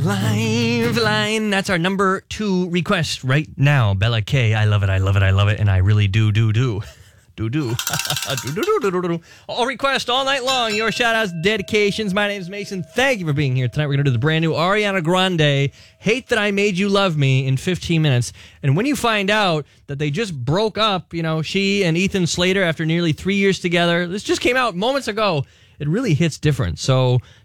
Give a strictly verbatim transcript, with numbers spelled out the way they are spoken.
Lifeline. That's our number two request right now. Bella K. I love it. I love it. I love it. And I really do, do, do. Do, do. do, do, do, do, do, do. All request all night long. Your shout outs, dedications. My name's Mason. Thank you for being here tonight. We're going to do the brand new Ariana Grande, Hate That I Made You Love Me, in fifteen minutes. And when you find out that they just broke up, you know, she and Ethan Slater after nearly three years together, this just came out moments ago. It really hits different. So